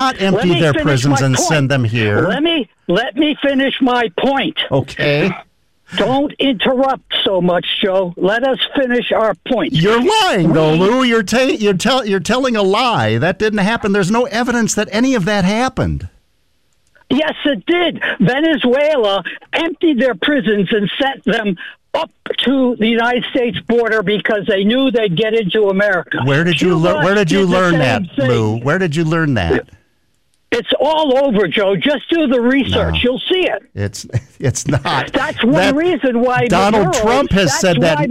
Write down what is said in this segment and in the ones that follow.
not empty their prisons and send them here. Let me finish my point. Okay. Don't interrupt so much, Joe. Let us finish our point. You're lying, though, Lou. You're telling a lie. That didn't happen. There's no evidence that any of that happened. Yes, it did. Venezuela emptied their prisons and sent them up to the United States border because they knew they'd get into America. Where did you learn that, Lou? Where did you learn that? It's all over, Joe. Just do the research. No, you'll see it. It's not. That's one reason why Donald Trump has said that.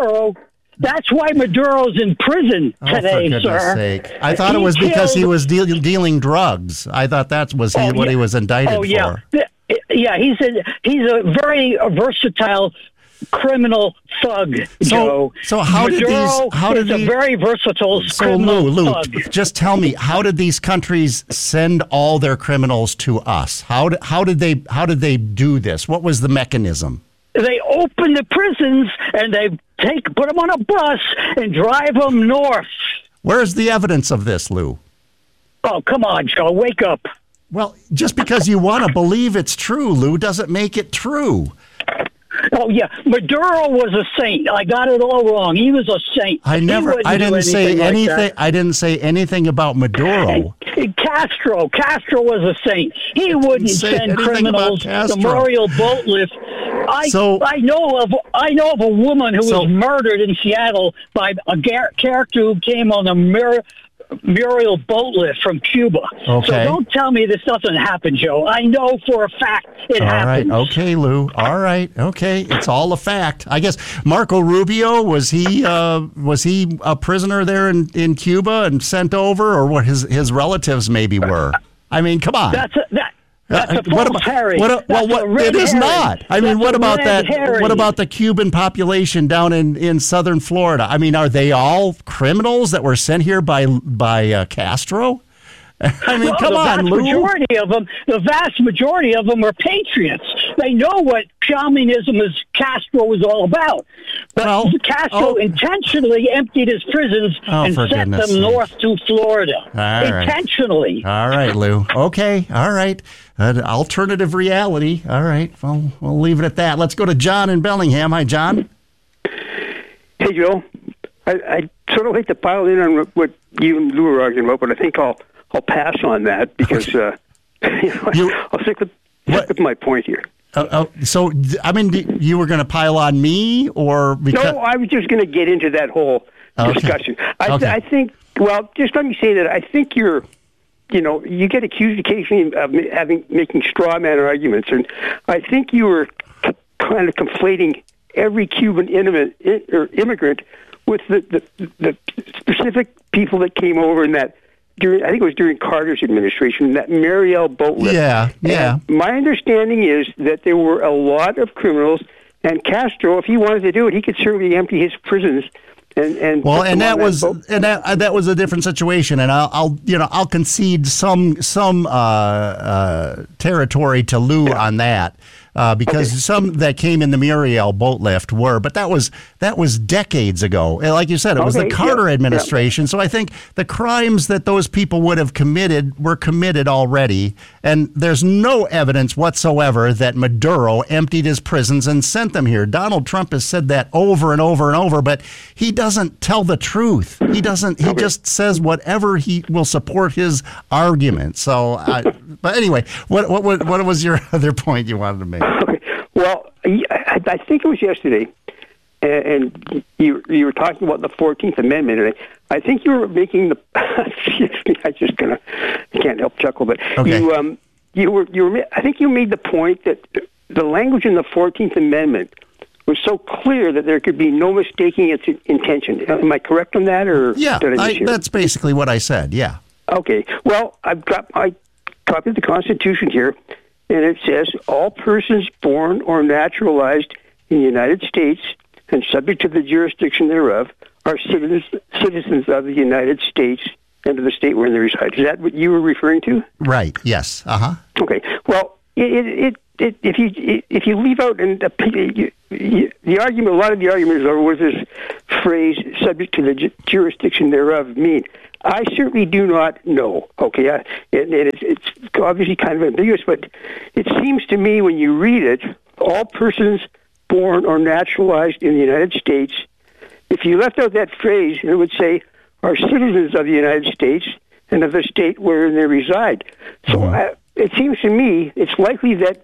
That's why Maduro's in prison today, for goodness sake. I thought it was because he was dealing drugs. I thought that was what he was indicted for. Yeah, he's a very versatile criminal thug, Joe. So how did a very versatile criminal Lou, thug. Just tell me, how did these countries send all their criminals to us? How did they do this? What was the mechanism? They open the prisons and they put them on a bus and drive them north. Where's the evidence of this, Lou? Oh, come on, Joe, wake up. Well, just because you want to believe it's true, Lou, doesn't make it true. Oh, yeah. Maduro was a saint. I got it all wrong. He was a saint. I didn't say anything. I didn't say anything about Maduro. And Castro was a saint. He wouldn't send criminals to Muriel boat lift. I know of a woman who was murdered in Seattle by a character who came on the Muriel boat lift from Cuba. Okay. So don't tell me this doesn't happen, Joe. I know for a fact it happens. All right. Okay, Lou. All right. Okay. It's all a fact. I guess Marco Rubio, was he a prisoner there in Cuba and sent over, or what his relatives maybe were? I mean, come on. That's a false herring. It is not. I mean, what about that? Herring. What about the Cuban population down in southern Florida? I mean, are they all criminals that were sent here by Castro? I mean, come on, Lou. The vast majority of them are patriots. They know what communism Castro was all about. But Castro intentionally emptied his prisons and sent them north to Florida. Intentionally. All right, Lou. Okay. All right. Alternative reality. All right. Well, we'll leave it at that. Let's go to John in Bellingham. Hi, John. Hey, Joe. I sort of like to pile in on what you and Lou were arguing about, but I think I'll pass on that because I'll stick with my point here. So, I mean, you were going to pile on me, or because... No, I was just going to get into that whole discussion. I think. Well, just let me say that I think you get accused occasionally of making straw man arguments, and I think you were kind of conflating every Cuban immigrant with the specific people that came over in that. I think it was during Carter's administration, that Mariel boat lift. Yeah. And my understanding is that there were a lot of criminals, and Castro, if he wanted to do it, he could certainly empty his prisons. That was a different situation, and I'll concede some territory to Lou on that. Because some that came in the Muriel boat lift were, but that was decades ago. Like you said, it was the Carter administration. So I think the crimes that those people would have committed were committed already, and there's no evidence whatsoever that Maduro emptied his prisons and sent them here. Donald Trump has said that over and over and over, but he doesn't tell the truth. He doesn't. He just says whatever he will support his argument. So, but anyway, what was your other point you wanted to make? Okay. Well, I think it was yesterday, and you were talking about the 14th Amendment, and I think you were making the. Excuse me, I can't help chuckle, but okay. you were. I think you made the point that the language in the 14th Amendment was so clear that there could be no mistaking its intention. Am I correct on that, or that's basically what I said. Yeah. Okay. Well, I've got my copy of the Constitution here. And it says, all persons born or naturalized in the United States and subject to the jurisdiction thereof are citizens of the United States and of the state wherein they reside. Is that what you were referring to? Right. Yes. Uh-huh. Okay. Well, if you leave out and the argument, a lot of the argument was this phrase "subject to the jurisdiction thereof" mean? I certainly do not know. Okay, it's obviously kind of ambiguous, but it seems to me when you read it, all persons born or naturalized in the United States. If you left out that phrase, it would say are citizens of the United States and of the state wherein they reside. So it seems to me it's likely that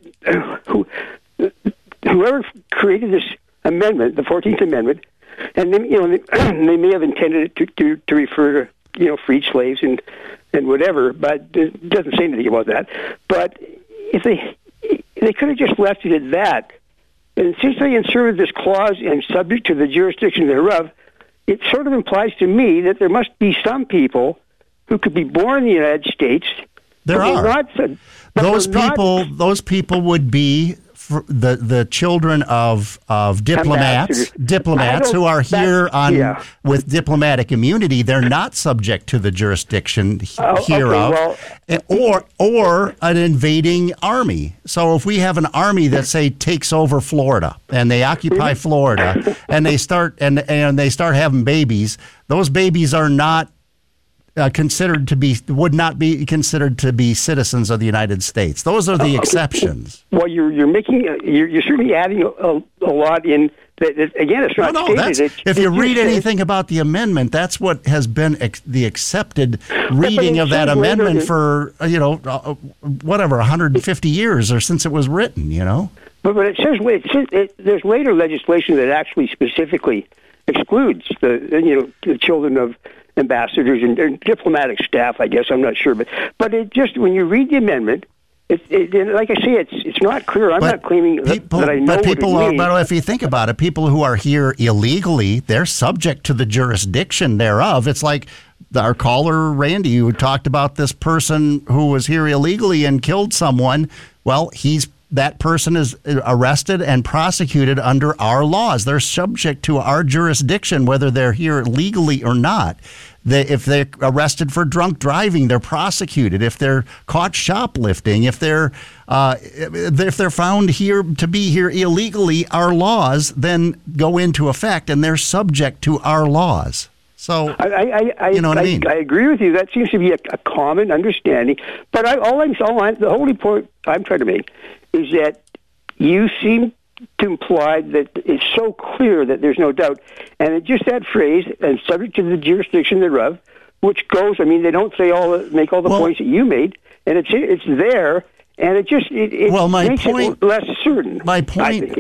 whoever created this amendment, the 14th Amendment, and then, they may have intended it to refer to freed slaves and whatever, but it doesn't say anything about that. But if they could have just left it at that, and since they inserted this clause and subject to the jurisdiction thereof, it sort of implies to me that there must be some people who could be born in the United States. There are. Those people would be the children of diplomats who are here with diplomatic immunity. They're not subject to the jurisdiction hereof, or an invading army. So if we have an army that say takes over Florida and they occupy Florida and they start and they start having babies, those babies are not would not be considered to be citizens of the United States. Those are the exceptions. Well, you're certainly adding a lot in. Again, it's not stated. If you read anything about the amendment, that's what has been the accepted reading of that amendment for 150 years or since it was written. But it says there's later legislation that actually specifically excludes the children of ambassadors and diplomatic staff, I guess. I'm not sure. But it just, when you read the amendment, like I say, it's not clear. I'm not claiming that I know what it means. But if you think about it, people who are here illegally, they're subject to the jurisdiction thereof. It's like our caller, Randy, who talked about this person who was here illegally and killed someone. Well, that person is arrested and prosecuted under our laws. They're subject to our jurisdiction, whether they're here legally or not. If they're arrested for drunk driving, they're prosecuted. If they're caught shoplifting, if they're found here to be here illegally, our laws then go into effect, and they're subject to our laws. So you know what I mean? I agree with you. That seems to be a common understanding. But the only point I'm trying to make is that you seem to imply that it's so clear that there's no doubt. And it just that phrase, and subject to the jurisdiction thereof, which goes, they don't say make all the points that you made, and it's there, and it makes it less certain. My point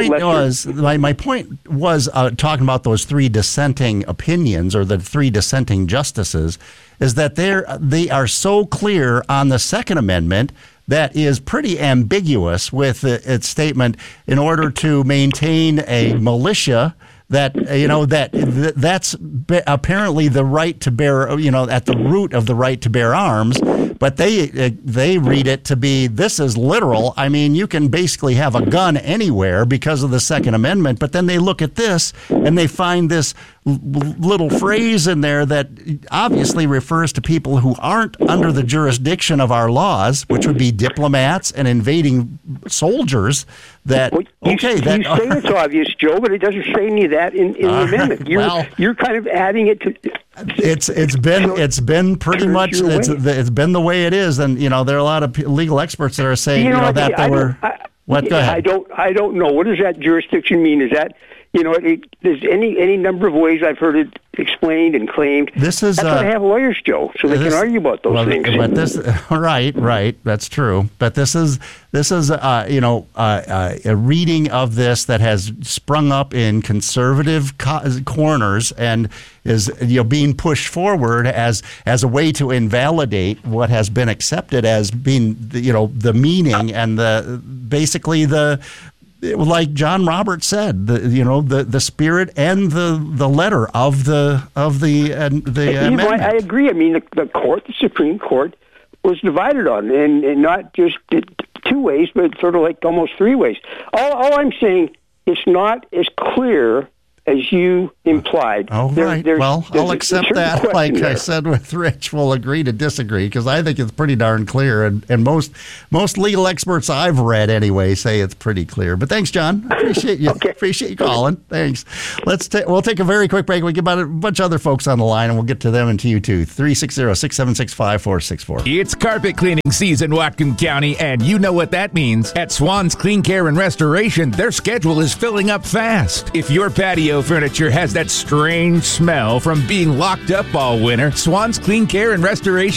was talking about those three dissenting opinions, or the three dissenting justices, is that they are so clear on the Second Amendment that is pretty ambiguous with its statement in order to maintain a militia that's apparently the right to bear, at the root of the right to bear arms, but they read it to be, this is literal. You can basically have a gun anywhere because of the Second Amendment, but then they look at this and they find this little phrase in there that obviously refers to people who aren't under the jurisdiction of our laws, which would be diplomats and invading soldiers. You say it's obvious, Joe, but it doesn't say any of that in the amendment. You're kind of adding it to. It's been pretty much it's been the way it is, and there are a lot of legal experts that are saying that they were. What? Go ahead. I don't know. What does that jurisdiction mean? Is that there's any number of ways I've heard it explained and claimed. This is that's why I have lawyers, Joe, so they can argue about those things. But right, that's true. But this is a reading of this that has sprung up in conservative corners and is being pushed forward as a way to invalidate what has been accepted as being the meaning and basically like John Roberts said, the spirit and the letter of the amendment. I agree. The Supreme Court was divided on, and not just two ways, but sort of like almost three ways. All I'm saying, it's not as clear as you implied. Oh, right. I'll accept that. Like I said with Rich, we'll agree to disagree because I think it's pretty darn clear. And most legal experts I've read anyway say it's pretty clear. But thanks, John. I appreciate you. Okay. Appreciate you calling. Thanks. We'll take a very quick break. We'll get about a bunch of other folks on the line, and we'll get to them and to you too. 360-676-5464. It's carpet cleaning season, Whatcom County, and you know what that means. At Swan's Clean Care and Restoration, their schedule is filling up fast. If your patio furniture has that strange smell from being locked up all winter, Swan's Clean Care and Restoration